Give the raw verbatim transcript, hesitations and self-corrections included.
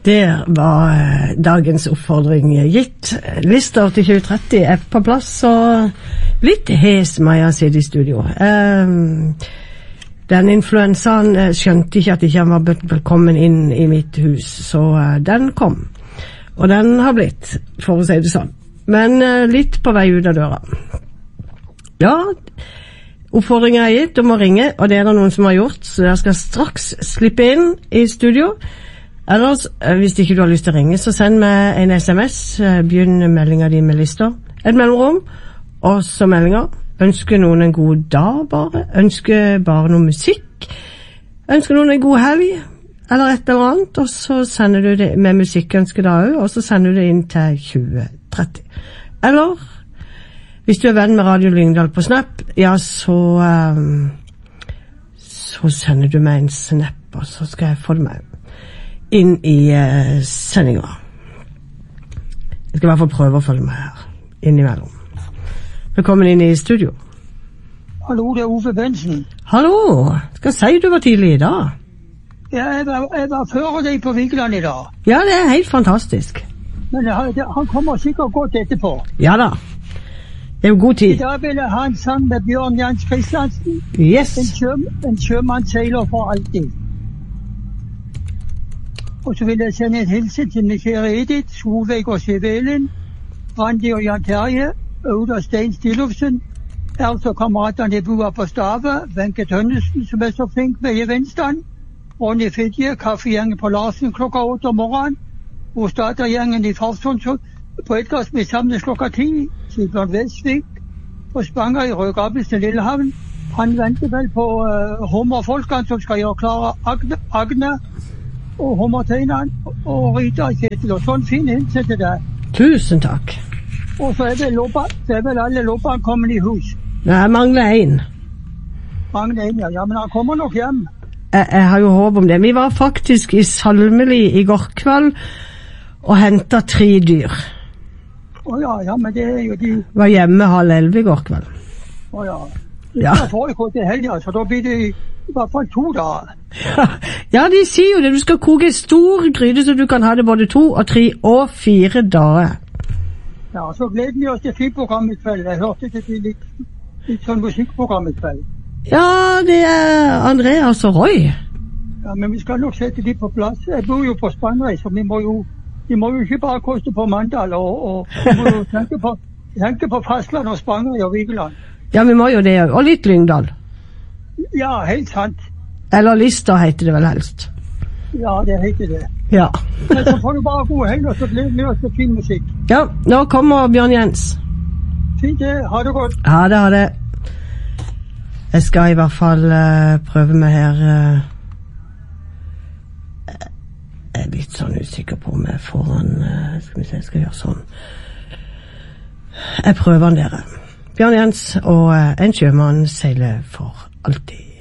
Der var eh, dagens oppfordring gitt. Lister til tjue tretti er på plass, så litt hes Maja sitter i studio. Eh, den influensaen eh, skjønte ikke at ikke han var velkommen inn i mitt hus, så eh, den kom. Og den har blitt, for å si det sånn. Men eh, litt på vei ut av døra. Ja, oppfordringen er gitt, du må ringe, og det er det noen som har gjort, så jeg skal straks slippe inn i studio. Ellers, hvis ikke du har lyst til å ringe, så send meg en sms, begynn meldingen din med lister, et mellomrom, og så meldinger. Ønsker noen en god dag bare, ønsker bare noe musikk, ønsker noen en god helg, eller et eller annet, og så sender du det med musikkønsker da også, og så sender du det inn til tjue tretti. Eller, hvis du er venn med Radio Lyngdal på Snap, ja, så, um, så sender du meg en snap, og så skal jeg få det med inn i uh, sendinga. Jeg skal i hvert fall prøve å følge med her, innimellom. Velkommen inn i studio. Hallo, det er Ove Bensen. Hallo, skal si du var tidlig i dag. Ja, jeg var, jeg var før deg på Vigeland i dag. Ja, det er helt fantastisk. Men jeg, det, han kommer sikkert godt etterpå. Ja da, det er jo god tid. I dag vil jeg ha en sang med Bjørn Jans Kristiansen. Yes. En, sjø, en sjømann seiler for alltid. Og så vil jeg sende en hilsen til min kjære Edith, Solveig og Siv Elin, Randi og Jan Terje, Oda Stein Stilofsen, altså kameratene bor på Stave, Wenche Tønnesen, som er så flink med i Venstan, Ronny Fidje, kaffegjengen på Larsen klokka åtte om morgenen, og statergjengen i Farsund på Edgarsmid samles klokka ti, Sigbjørn Vesvik, på Spanger i Rødgabelsen Lillehavn. Han venter vel på uh, hummerfolkene som skal gjøre klare Agne, Agne og hummertøynene og Rita Kjetil, og sånn fin hilsen til deg. Tusen takk. Og så er vel, loppa, så er vel alle loppene kommet i hus. Nei, jeg mangler en. Mangler en, ja. Ja, men han kommer nok hjem. Jeg, jeg har jo håp om det. Vi var faktisk i Salmeli i går kveld og hentet tre dyr. Å ja, ja, men det er jo de... Var hjemme halv elleve i går kveld. Å ja. Ja. Det får jeg gå til helgen, så da blir det i hvert fall to dager. Ja, ja, de sier jo det. Du skal koke stor gryte så du kan ha det både to og tre og fire dager. Ja, så gleder vi oss til filmprogram i kveld. Jeg hørte det til litt, litt sånn musikkprogram i kveld. Ja, det er Andreas og Roy. Ja, men vi skal nok sette de på plass. Jeg bor jo på Spangereid, så vi må jo, de må jo ikke bare koste på Mandal, og, og vi må jo tenke på, tenke på Fastland og Spangereid og Vigeland. Ja, vi må jo det, og litt Lyngdal. Ja, helt sant. Eller Lister heter det vel helst. Ja, det heter det. Ja. Men så får du bare god helg, og så gleder vi oss til fin musikk. Ja, nå kommer Bjørn Jens. Fint det, ha det godt. Ja, det har det. Jeg skal i hvert fall uh, prøve meg her. Uh, jeg er litt sånn usikker på om jeg får han, uh, skal vi se, jeg skal gjøre sånn. Jeg prøver han dere. Bjørn Jens og uh, en sjømann seiler for alltid.